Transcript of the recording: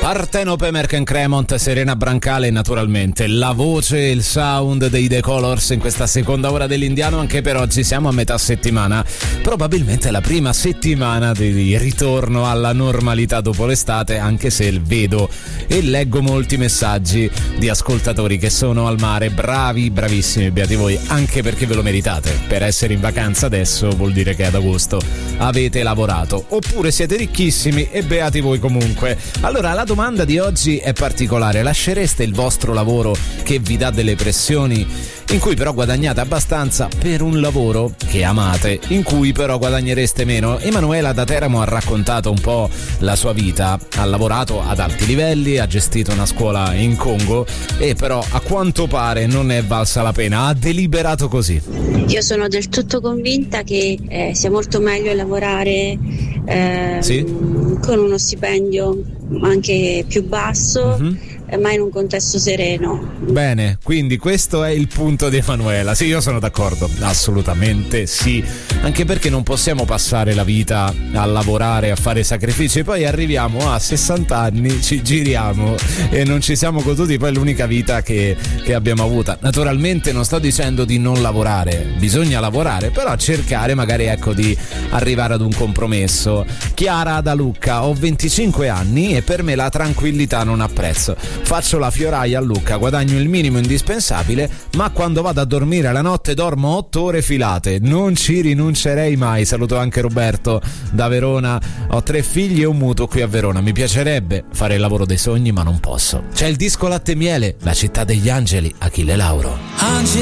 Partenope, Merken Cremont, Serena Brancale e naturalmente la voce e il sound dei The Colors in questa seconda ora dell'Indiano. Anche per oggi siamo a metà settimana, probabilmente la prima settimana di ritorno alla normalità dopo l'estate, anche se vedo e leggo molti messaggi di ascoltatori che sono al mare. Bravi, bravissimi, beati voi, anche perché ve lo meritate. Per essere in vacanza adesso vuol dire che ad agosto avete lavorato, oppure siete ricchissimi e beati voi comunque. Allora, la domanda di oggi è particolare: lascereste il vostro lavoro che vi dà delle pressioni, in cui però guadagnate abbastanza, per un lavoro che amate, in cui però guadagnereste meno? Emanuela da Teramo ha raccontato un po' la sua vita, ha lavorato ad alti livelli, ha gestito una scuola in Congo e però a quanto pare non è valsa la pena, ha deliberato così. Io sono del tutto convinta che sia molto meglio lavorare con uno stipendio anche più basso, ma in un contesto sereno. Bene, quindi questo è il punto di Emanuela. Sì, io sono d'accordo, assolutamente sì, anche perché non possiamo passare la vita a lavorare, a fare sacrifici e poi arriviamo a 60 anni, ci giriamo e non ci siamo goduti poi l'unica vita che abbiamo avuta. Naturalmente non sto dicendo di non lavorare, bisogna lavorare, però cercare magari, ecco, di arrivare ad un compromesso. Chiara da Lucca: ho 25 anni e per me la tranquillità non ha prezzo. Faccio la fioraia a Lucca, guadagno il minimo indispensabile, ma quando vado a dormire la notte dormo 8 ore filate. Non ci rinuncerei mai. Saluto anche Roberto da Verona. Ho 3 figli e un mutuo qui a Verona. Mi piacerebbe fare il lavoro dei sogni, ma non posso. C'è il disco Latte e Miele, La città degli angeli, Achille Lauro. Angeli